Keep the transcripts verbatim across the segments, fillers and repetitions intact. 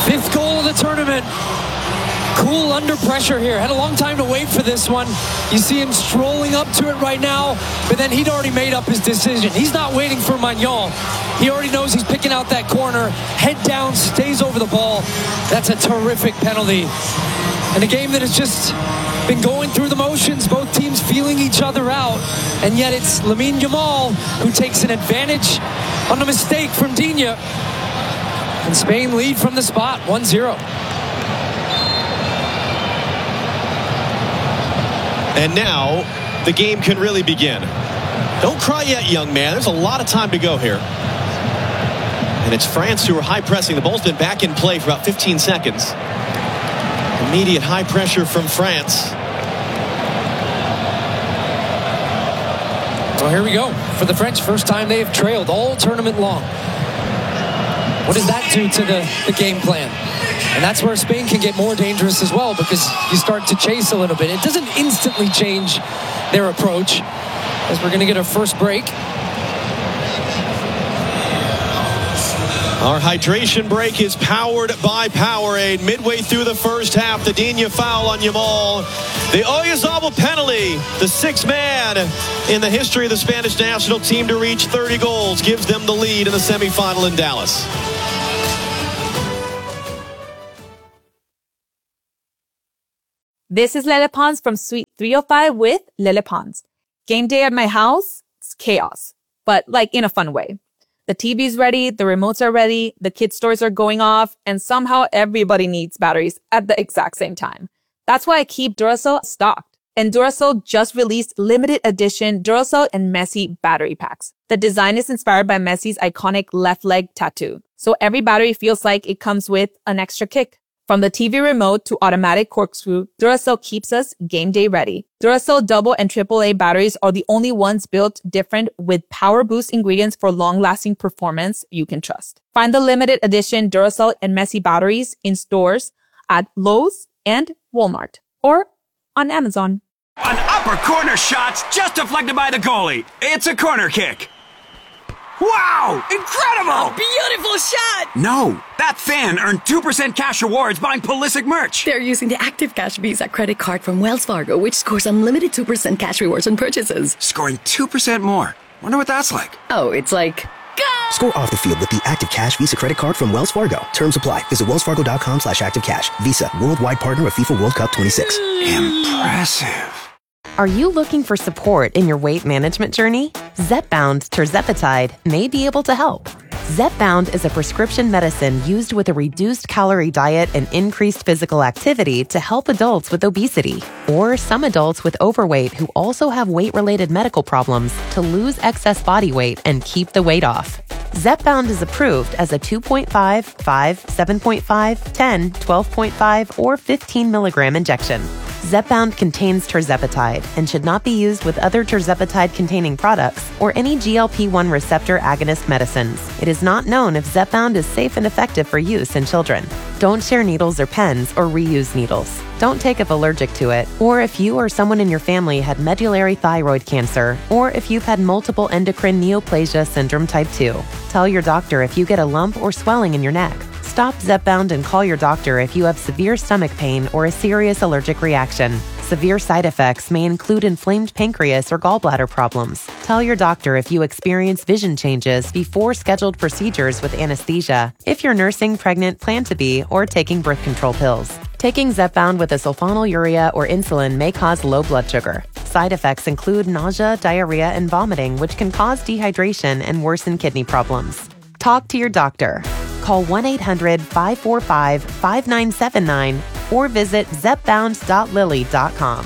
Fifth goal of the tournament. Cool under pressure here. Had a long time to wait for this one. You see him strolling up to it right now, but then he'd already made up his decision. He's not waiting for Magnan. He already knows he's picking out that corner. Head down, stays over the ball. That's a terrific penalty. And a game that has just been going through the motions, both teams feeling each other out, and yet it's Lamine Yamal who takes an advantage on a mistake from Digne. And Spain lead from the spot, one zero. And now the game can really begin. Don't cry yet, young man. There's a lot of time to go here. And it's France who are high pressing. The ball's been back in play for about fifteen seconds. Immediate high pressure from France. Well, here we go. For the French, first time they have trailed all tournament long. What does that do to the, the game plan? And that's where Spain can get more dangerous as well, because you start to chase a little bit. It doesn't instantly change their approach, as we're going to get our first break. Our hydration break is powered by Powerade. Midway through the first half, the Digne foul on Yamal. The Oyarzabal penalty, the sixth man in the history of the Spanish national team to reach thirty goals, gives them the lead in the semifinal in Dallas. This is Lele Pons from Suite three oh five with Lele Pons. Game day at my house, it's chaos, but like in a fun way. The T V's ready, the remotes are ready, the kids' toys are going off, and somehow everybody needs batteries at the exact same time. That's why I keep Duracell stocked. And Duracell just released limited edition Duracell and Messi battery packs. The design is inspired by Messi's iconic left leg tattoo, so every battery feels like it comes with an extra kick. From the T V remote to automatic corkscrew, Duracell keeps us game day ready. Duracell double and triple A batteries are the only ones built different with power boost ingredients for long-lasting performance you can trust. Find the limited edition Duracell and Messi batteries in stores at Lowe's and Walmart or on Amazon. An upper corner shot's just deflected by the goalie. It's a corner kick. Wow! Incredible! A beautiful shot! No, that fan earned two percent cash rewards buying Pulisic merch. They're using the Active Cash Visa credit card from Wells Fargo, which scores unlimited two percent cash rewards on purchases. Scoring two percent more. Wonder what that's like. Oh, it's like... Go! Score off the field with the Active Cash Visa credit card from Wells Fargo. Terms apply. Visit wellsfargo.com slash activecash. Visa, worldwide partner of FIFA World Cup twenty-six. Impressive. Are you looking for support in your weight management journey? Zepbound tirzepatide may be able to help. Zepbound is a prescription medicine used with a reduced calorie diet and increased physical activity to help adults with obesity or some adults with overweight who also have weight-related medical problems to lose excess body weight and keep the weight off. Zepbound is approved as a two point five, five, seven point five, ten, twelve point five, or fifteen milligram injection. Zepbound contains tirzepatide and should not be used with other tirzepatide-containing products or any G L P one receptor agonist medicines. It is not known if Zepbound is safe and effective for use in children. Don't share needles or pens or reuse needles. Don't take if allergic to it, or if you or someone in your family had medullary thyroid cancer, or if you've had multiple endocrine neoplasia syndrome type two. Tell your doctor if you get a lump or swelling in your neck. Stop Zepbound and call your doctor if you have severe stomach pain or a serious allergic reaction. Severe side effects may include inflamed pancreas or gallbladder problems. Tell your doctor if you experience vision changes before scheduled procedures with anesthesia, if you're nursing, pregnant, plan to be, or taking birth control pills. Taking Zepbound with a sulfonylurea or insulin may cause low blood sugar. Side effects include nausea, diarrhea, and vomiting, which can cause dehydration and worsen kidney problems. Talk to your doctor. Call one eight hundred, five four five, five nine seven nine or visit zepbound dot lilly dot com.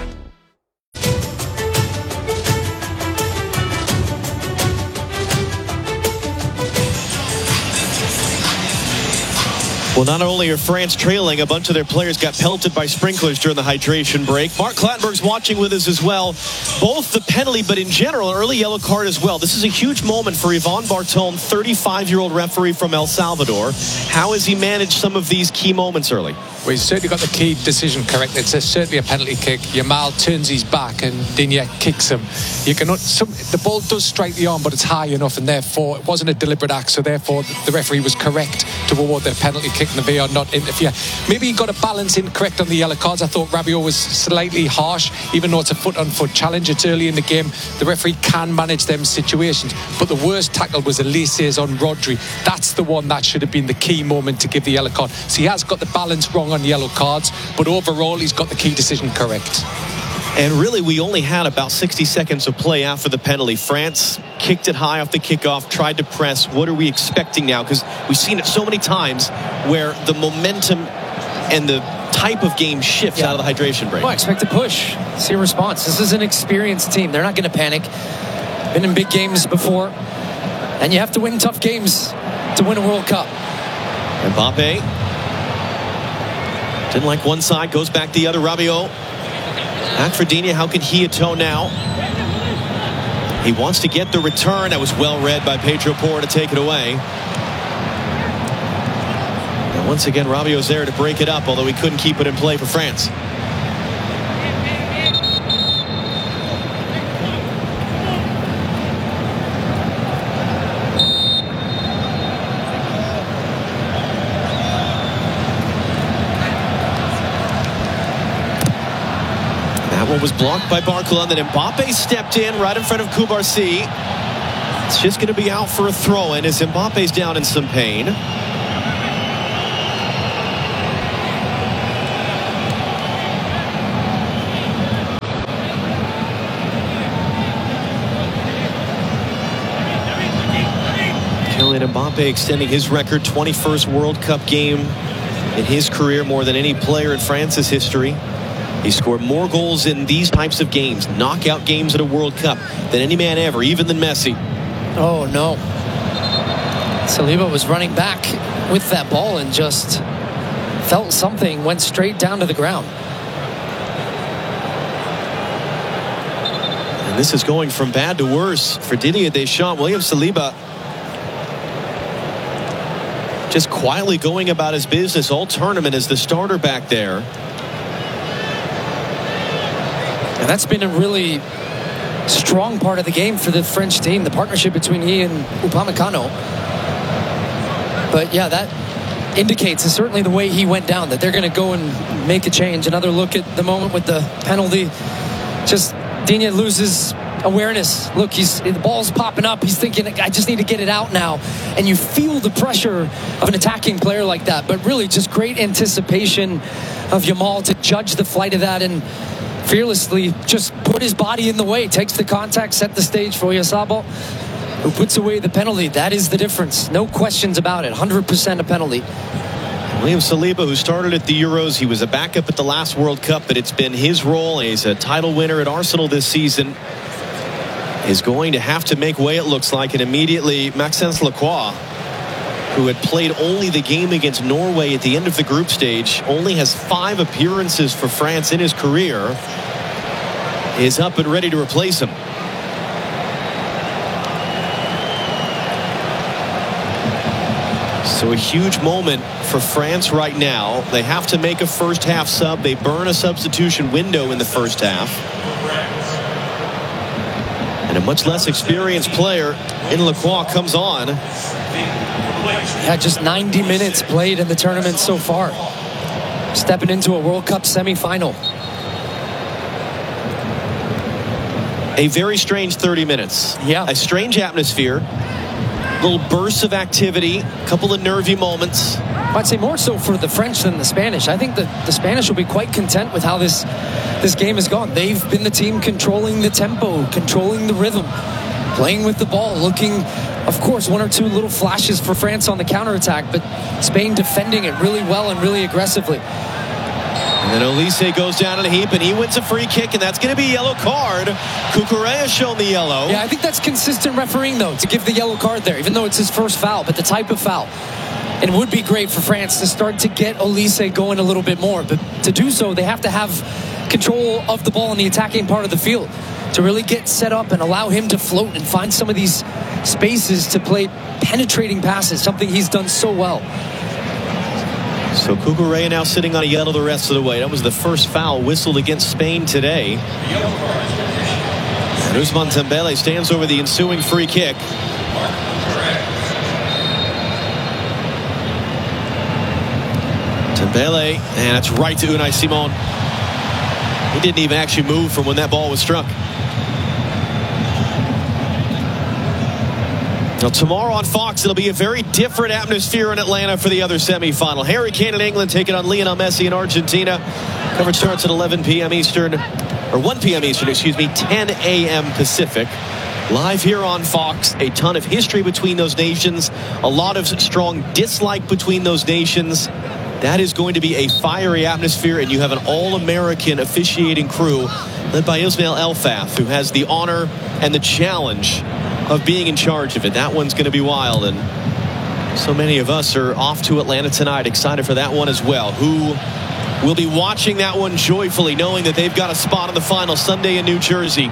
Well, not only are France trailing, a bunch of their players got pelted by sprinklers during the hydration break. Mark Clattenburg's watching with us as well. Both the penalty, but in general, an early yellow card as well. This is a huge moment for Yvon Bartone, thirty-five-year-old referee from El Salvador. How has he managed some of these key moments early? Well, he's certainly got the key decision correct. It's a, certainly a penalty kick. Yamal turns his back and Digne kicks him. You cannot. Some, the ball does strike the arm, but it's high enough, and therefore it wasn't a deliberate act. So therefore, the referee was correct to award the penalty kick. kick and the V A R not interfere. Maybe he got a balance incorrect on the yellow cards. I thought Rabiot was slightly harsh, even though it's a foot-on-foot challenge. It's early in the game. The referee can manage them situations. But the worst tackle was Elise's on Rodri. That's the one that should have been the key moment to give the yellow card. So he has got the balance wrong on yellow cards, but overall he's got the key decision correct. And really, we only had about sixty seconds of play after the penalty. France kicked it high off the kickoff, tried to press. What are we expecting now? Because we've seen it so many times where the momentum and the type of game shifts yeah. out of the hydration break. Well, I expect a push. See a response. This is an experienced team. They're not going to panic. Been in big games before. And you have to win tough games to win a World Cup. Mbappe didn't like one side, goes back the other. Rabiot. Back for Digne. How can he atone now? He wants to get the return. That was well read by Pedro Porro to take it away. And once again, Rabiot's there to break it up, although he couldn't keep it in play for France. One was blocked by Barcola, then Mbappe stepped in right in front of Cubarsí. It's just going to be out for a throw-in as Mbappe's down in some pain. Kylian Mbappe extending his record, twenty-first World Cup game in his career, more than any player in France's history. He scored more goals in these types of games, knockout games at a World Cup, than any man ever, even than Messi. Oh, no. Saliba was running back with that ball and just felt something, went straight down to the ground. And this is going from bad to worse for Didier Deschamps. William Saliba just quietly going about his business all tournament as the starter back there. And that's been a really strong part of the game for the French team, the partnership between he and Upamecano. But yeah, that indicates certainly the way he went down, that they're going to go and make a change. Another look at the moment with the penalty. Just Digne loses awareness. Look, he's the ball's popping up. He's thinking, I just need to get it out now. And you feel the pressure of an attacking player like that. But really just great anticipation of Yamal to judge the flight of that and fearlessly just put his body in the way, takes the contact, set the stage for Oyarzabal, who puts away the penalty. That is the difference. No questions about it. one hundred percent a penalty. William Saliba, who started at the Euros, he was a backup at the last World Cup, but it's been his role. He's a title winner at Arsenal this season. Is going to have to make way, it looks like, and immediately Maxence Lacroix, who had played only the game against Norway at the end of the group stage, only has five appearances for France in his career, is up and ready to replace him. So a huge moment for France right now. They have to make a first half sub. They burn a substitution window in the first half. And a much less experienced player in Lacroix comes on. Yeah, just ninety minutes played in the tournament so far. Stepping into a World Cup semifinal. A very strange thirty minutes. Yeah. A strange atmosphere. Little bursts of activity. A couple of nervy moments. I'd say more so for the French than the Spanish. I think that the Spanish will be quite content with how this, this game has gone. They've been the team controlling the tempo, controlling the rhythm, playing with the ball, looking, of course, one or two little flashes for France on the counterattack, but Spain defending it really well and really aggressively. And then Olise goes down in a heap, and he wins a free kick, and that's going to be a yellow card. Cucurella has shown the yellow. Yeah, I think that's consistent refereeing, though, to give the yellow card there, even though it's his first foul, but the type of foul. And it would be great for France to start to get Olise going a little bit more, but to do so, they have to have control of the ball in the attacking part of the field to really get set up and allow him to float and find some of these spaces to play penetrating passes, something he's done so well. So Cucurella now sitting on a yellow the rest of the way. That was the first foul whistled against Spain today. And Ousmane Dembele stands over the ensuing free kick. Dembele, and that's right to Unai Simon. He didn't even actually move from when that ball was struck. Now, tomorrow on Fox, it'll be a very different atmosphere in Atlanta for the other semifinal. Harry Kane in England taking on Lionel Messi in Argentina. Coverage starts at eleven p m Eastern, or one p m Eastern, excuse me, ten a m Pacific. Live here on Fox. A ton of history between those nations. A lot of strong dislike between those nations. That is going to be a fiery atmosphere, and you have an all-American officiating crew led by Ismail Elfath, who has the honor and the challenge of being in charge of it. That one's going to be wild, and so many of us are off to Atlanta tonight, excited for that one as well. Who will be watching that one joyfully, knowing that they've got a spot in the final Sunday in New Jersey.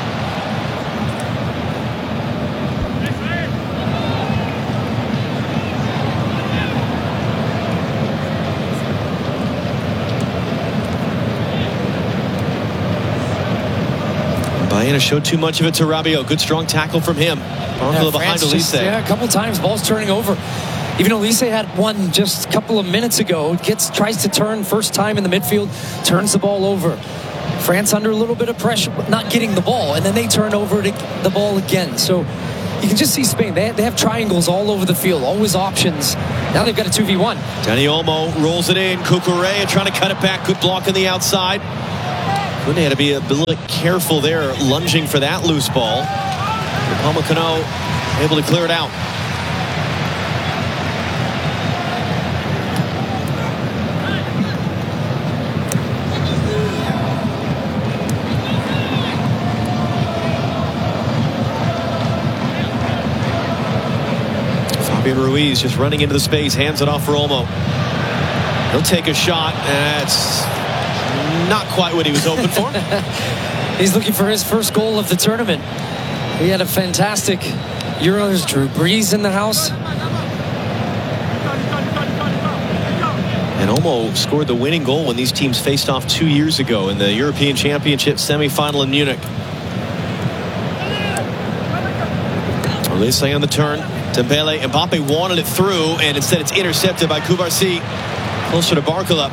Baena showed too much of it to Rabiot. Good strong tackle from him. Barcola yeah, behind France Olise. Just, yeah, a couple times balls turning over. Even Olise had one just a couple of minutes ago. Gets tries to turn first time in the midfield, turns the ball over. France under a little bit of pressure, but not getting the ball, and then they turn over the ball again. So you can just see Spain. They, they have triangles all over the field, always options. Now they've got a two v one. Dani Olmo rolls it in. Cucurella trying to cut it back. Good block on the outside. Koundé had to be a little careful there, lunging for that loose ball. Upamecano able to clear it out. Fabian Ruiz just running into the space, hands it off for Olmo. He'll take a shot. That's not quite what he was hoping for. He's looking for his first goal of the tournament. He had a fantastic Euros. Drew Brees in the house. And Olmo scored the winning goal when these teams faced off two years ago in the European Championship semifinal in Munich. Olise on the turn. Dembele, Mbappe wanted it through, and instead it's intercepted by Cubarsí. Closer to Barcola.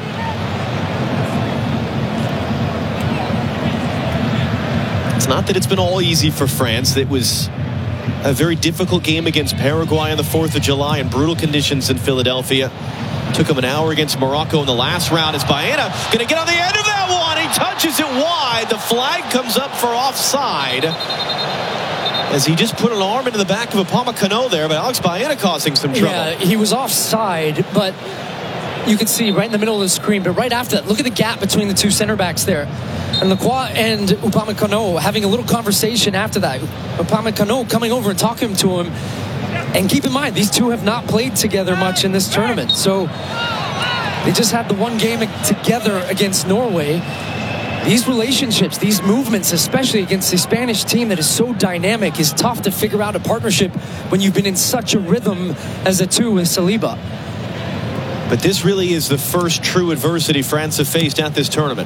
It's not that it's been all easy for France. It was a very difficult game against Paraguay on the fourth of July in brutal conditions in Philadelphia. Took him an hour against Morocco in the last round. Is Baena going to get on the end of that one? He touches it wide. The flag comes up for offside, as he just put an arm into the back of Upamecano there, but Alex Baena causing some trouble. Yeah, he was offside, but you can see right in the middle of the screen. But right after that, look at the gap between the two center backs there. And Lacroix and Upamecano having a little conversation after that. Upamecano coming over and talking to him. And keep in mind, these two have not played together much in this tournament. So they just had the one game together against Norway. These relationships, these movements, especially against the Spanish team that is so dynamic, is tough to figure out a partnership when you've been in such a rhythm as the two with Saliba. But this really is the first true adversity France have faced at this tournament.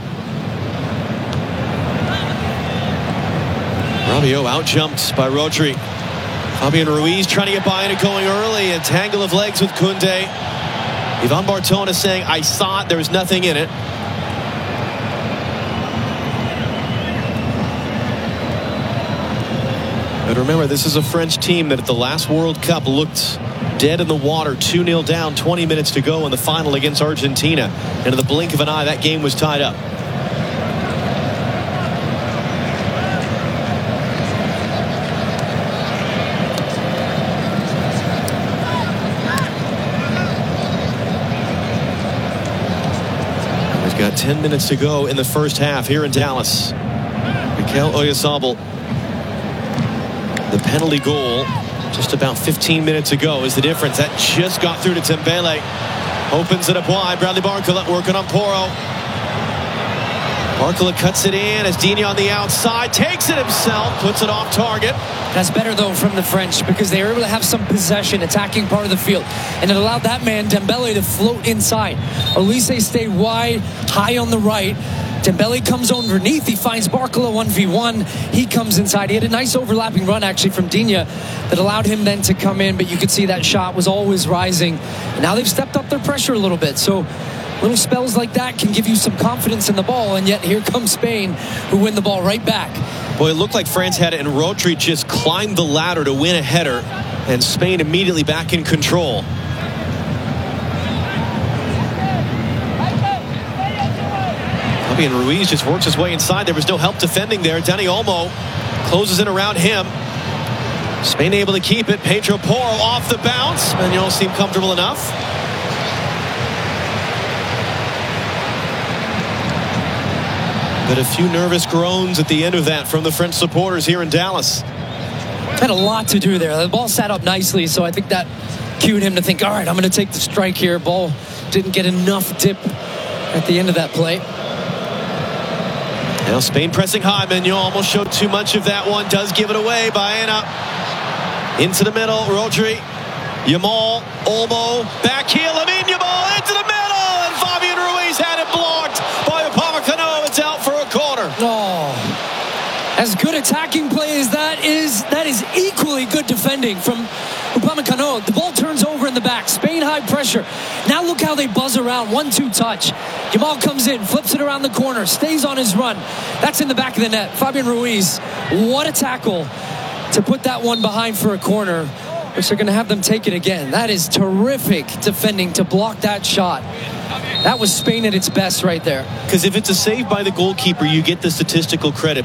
Rabiot out-jumped by Rodri. Fabian Ruiz trying to get by it going early. A tangle of legs with Koundé. Ivan Barton is saying, I saw it, there was nothing in it. But remember, this is a French team that at the last World Cup looked dead in the water, two nil down, twenty minutes to go in the final against Argentina. And in the blink of an eye, that game was tied up. We've got ten minutes to go in the first half here in Dallas. Mikel Oyarzabal. The penalty goal just about fifteen minutes ago is the difference. That just got through to Dembele. Opens it up wide. Bradley Barcola working on Porro. Barcola cuts it in as Digne on the outside. Takes it himself. Puts it off target. That's better, though, from the French, because they were able to have some possession, attacking part of the field. And it allowed that man, Dembele, to float inside. Olise stayed wide, high on the right. Dembele comes underneath. He finds Barcola one v one. He comes inside. He had a nice overlapping run, actually, from Digne that allowed him then to come in. But you could see that shot was always rising. And now they've stepped up their pressure a little bit. So Little spells like that can give you some confidence in the ball, and yet here comes Spain, who win the ball right back. Boy, it looked like France had it, and Rodri just climbed the ladder to win a header, and Spain immediately back in control. Fabian Ruiz just works his way inside. There was no help defending there. Dani Olmo closes in around him. Spain able to keep it. Pedro Porro off the bounce. Manuel seemed comfortable enough. But a few nervous groans at the end of that from the French supporters here in Dallas. Had a lot to do there. The ball sat up nicely, so I think that cued him to think, all right, I'm going to take the strike here. Ball didn't get enough dip at the end of that play. Now Spain pressing high. Manuel almost showed too much of that one. Does give it away. Baena into the middle. Rodri, Yamal, Olmo, back heel. Lamine Yamal into the middle, and Fabian Ruiz had it blocked by Upamecano. It's out for a corner. Oh, as good attacking play as that is, that is equally good defending from Upamecano. The ball turns over in the back. Spain high pressure. Now look how they buzz around. One two touch. Yamal comes in, flips it around the corner, stays on his run. That's in the back of the net. Fabian Ruiz, what a tackle to put that one behind for a corner, which they're going to have them take it again. That is terrific defending to block that shot. That was Spain at its best right there. Because if it's a save by the goalkeeper, you get the statistical credit.